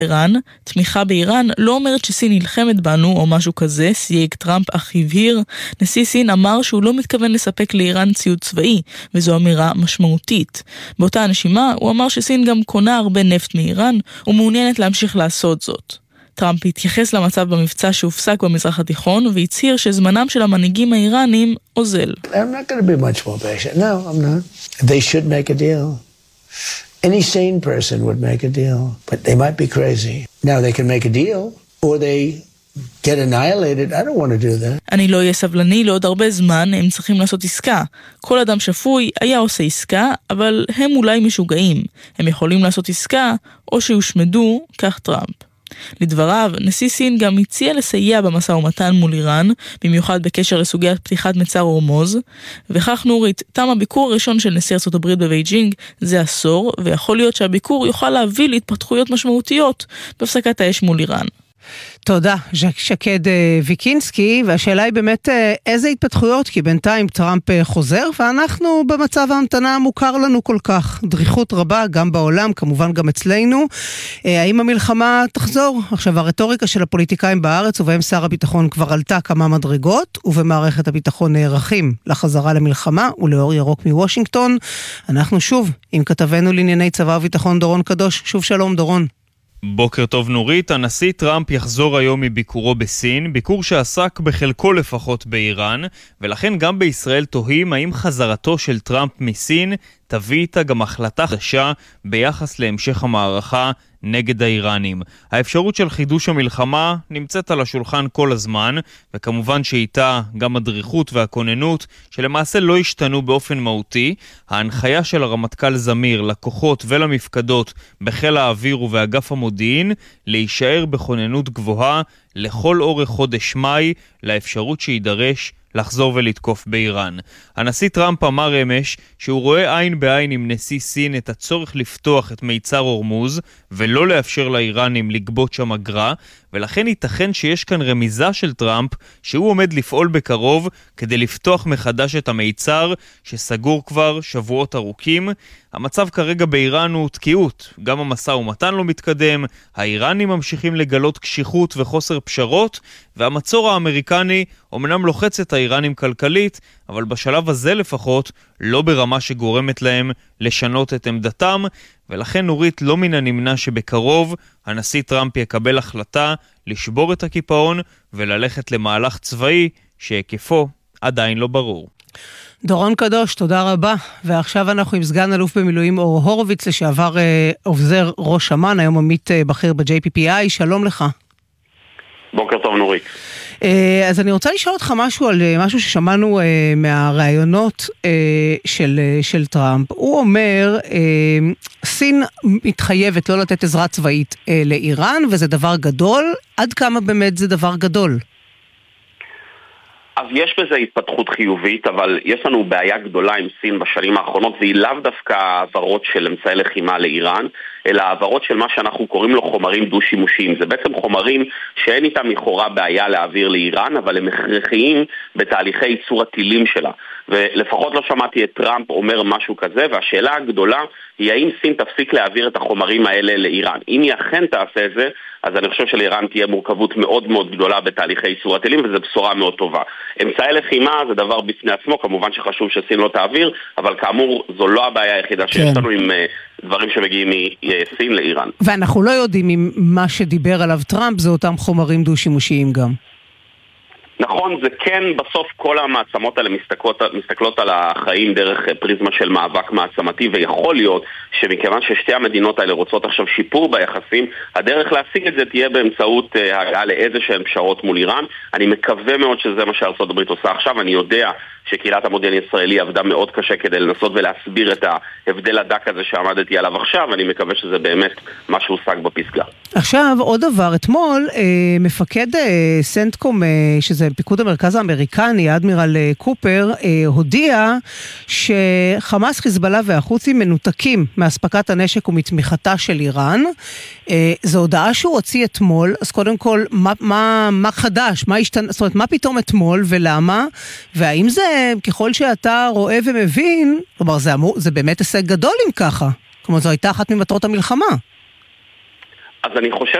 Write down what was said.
איראן, תמיכה באיראן לא אומרת שסין נלחמת בנו או משהו כזה, סייג טראמפ אך הבהיר. נשיא סין אמר שהוא לא מתכוון לספק לאיראן ציוד צבאי, וזו אמירה משמעותית. באותה הנשימה הוא אמר שסין גם קונה הרבה נפט מאיראן, ומעוניינת להמשיך לעשות זאת. טראמפ התייחס למצב במבצע שהופסק במזרח התיכון, והצהיר שזמנם של המנהיגים האיראנים אוזל. I'm not going to be much more patient. No, I'm not. They should make a deal. Any sane person would make a deal, but they might be crazy. Now they can make a deal, or they get annihilated. I don't want to do that. אני לא אהיה סבלני לעוד הרבה זמן, הם צריכים לעשות עסקה. כל אדם שפוי היה עושה עסקה, אבל הם אולי משוגעים. הם יכולים לעשות עסקה, או שיושמדו, כך טראמפ. לדבריו, נשיא סין גם הציע לסייע במשא ומתן מול איראן, במיוחד בקשר לסוגיית פתיחת מצר הורמוז, וכך נורית, תם הביקור הראשון של נשיא ארצות הברית בבייג'ינג זה עשור, ויכול להיות שהביקור יוכל להביא להתפתחויות משמעותיות בהפסקת האש מול איראן. תודה, שקד ויקינסקי, והשאלה היא באמת איזה התפתחויות, כי בינתיים טראמפ חוזר, ואנחנו במצב ההמתנה המוכר לנו כל כך, דריכות רבה גם בעולם, כמובן גם אצלנו. האם המלחמה תחזור? עכשיו, הרטוריקה של הפוליטיקאים בארץ, ובהם שר הביטחון כבר עלתה כמה מדרגות, ובמערכת הביטחון נערכים לחזרה למלחמה, ולאור ירוק מוושינגטון. אנחנו שוב עם כתבנו לענייני צבא וביטחון דורון קדוש. שוב שלום דורון. בוקר טוב נורית, הנשיא טראמפ יחזור היום מביקורו בסין, ביקור שעסק בחלקו לפחות באיראן, ולכן גם בישראל תוהים האם חזרתו של טראמפ מסין תביא איתה גם החלטה חדשה ביחס להמשך המערכה נגד האיראנים. האפשרות של חידוש המלחמה נמצאת על השולחן כל הזמן, וכמובן שאיתה גם הדריכות והכוננות שלמעשה לא השתנו באופן מהותי. ההנחיה של הרמטכ"ל זמיר לכוחות ולמפקדות בחיל האוויר ובאגף המודיעין להישאר בכוננות גבוהה לכל אורך חודש מאי לאפשרות שידרש לחזור ולתקוף באיראן. הנשיא טראמפ אמר אמש שהוא רואה עין בעין עם נשיא סין את הצורך לפתוח את מיצר הורמוז ולא לאפשר לאיראנים לגבות שם אגרה, ולכן ייתכן שיש כאן רמיזה של טראמפ שהוא עומד לפעול בקרוב כדי לפתוח מחדש את המיצר שסגור כבר שבועות ארוכים. המצב כרגע באיראן הוא תקיעות, גם המשא ומתן לא מתקדם, האיראנים ממשיכים לגלות קשיחות וחוסר פשרות, והמצור האמריקני אומנם לוחץ את האיראנים כלכלית, אבל בשלב הזה לפחות לא ברמה שגורמת להם לשנות את עמדתם, ולכן נורית לא מן הנמנע שבקרוב הנשיא טראמפ יקבל החלטה לשבור את הקיפאון וללכת למהלך צבאי שהיקפו עדיין לא ברור. דורון קדוש, תודה רבה. ועכשיו אנחנו עם סגן אלוף במילואים אור הורוביץ, לשעבר עוזר ראש אמ"ן, היום עמית בכיר ב-JPPI. שלום לך. בוקר טוב נורית. אז אני רוצה לשאול אותך משהו על משהו ששמענו מהרעיונות של טראמפ. הוא אומר, סין מתחייבת לא לתת עזרה צבאית לאיראן, וזה דבר גדול. עד כמה באמת זה דבר גדול? אז יש בזה התפתחות חיובית, אבל יש לנו בעיה גדולה עם סין בשנים האחרונות, והיא לאו דווקא העברות של אמצעי לחימה לאיראן, אלא העברות של מה שאנחנו קוראים לו חומרים דו-שימושיים. זה בעצם חומרים שאין איתם לכאורה בעיה להעביר לאיראן, אבל הם הכרחיים בתהליכי ייצור הטילים שלה. ולפחות לא שמעתי את טראמפ אומר משהו כזה, והשאלה הגדולה היא האם סין תפסיק להעביר את החומרים האלה לאיראן. אם היא אכן תעשה את זה, אז אני חושב שלאיראן תהיה מורכבות מאוד מאוד גדולה בתהליכי ייצור הטילים, וזו בשורה מאוד טובה. אמצעי לחימה זה דבר בפני עצמו, כמובן שחשוב שסין לא תעביר, אבל כאמור זו לא הבעיה היחידה שיש לנו עם דברים שמגיעים מסין לאיראן. ואנחנו לא יודעים אם מה שדיבר עליו טראמפ זה אותם חומרים דו-שימושיים גם. נכון, זה כן, בסוף כל המעצמות האלה מסתכלות על החיים דרך פריזמה של מאבק מעצמתי, ויכול להיות שמכיוון ששתי המדינות האלה רוצות עכשיו שיפור ביחסים, הדרך להשיג את זה תהיה באמצעות הגעה לאיזה שהן פשרות מול איראן. אני מקווה מאוד שזה מה שארצות הברית עושה עכשיו. אני יודע שקהילת המודיעין הישראלי עבדה מאוד קשה כדי לנסות ולהסביר את ההבדל הדק הזה שעמדתי עליו עכשיו. אני מקווה שזה באמת מה שהושג בפסגה. עכשיו, עוד דבר, אתמול מפקד סנטקום, שזה פיקוד המרכז האמריקני, אדמירל קופר, הודיע שחמאס, חיזבאללה והחות'ים מנותקים מהספקת הנשק ומתמיכתה של איראן. זו הודעה שהוא הוציא אתמול, אז קודם כל, מה חדש? מה השתנה? זאת אומרת, מה פתאום אתמול ולמה? והאם זה, ככל שאתה רואה ומבין, כלומר, זה באמת הישג גדול אם ככה. כלומר, זו הייתה אחת ממטרות המלחמה. אז אני חושב